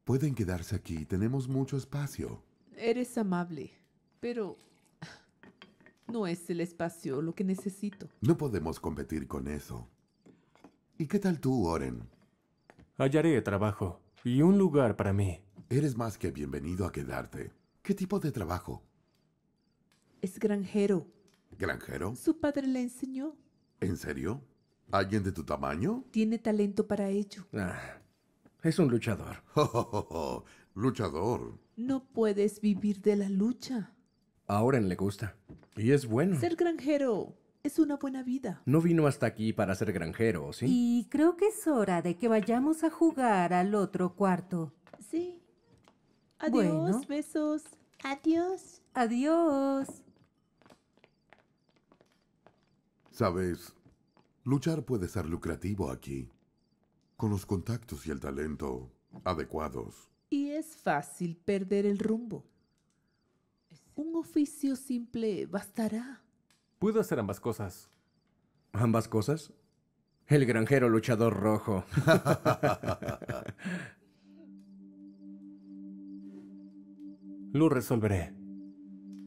Pueden quedarse aquí, tenemos mucho espacio. Eres amable, pero no es el espacio lo que necesito. No podemos competir con eso. ¿Y qué tal tú, Oren? Hallaré trabajo y un lugar para mí. Eres más que bienvenido a quedarte. ¿Qué tipo de trabajo? Es granjero. ¿Granjero? Su padre le enseñó. ¿En serio? ¿Alguien de tu tamaño? Tiene talento para ello. Es un luchador. Luchador. No puedes vivir de la lucha. A Oren le gusta. Y es bueno. Ser granjero es una buena vida. No vino hasta aquí para ser granjero, ¿sí? Y creo que es hora de que vayamos a jugar al otro cuarto. Sí. Adiós, Bueno. besos. Adiós. Adiós. Sabes, luchar puede ser lucrativo aquí, con los contactos y el talento adecuados. Y es fácil perder el rumbo. Un oficio simple bastará. Puedo hacer ambas cosas. ¿Ambas cosas? El granjero luchador rojo. Lo resolveré.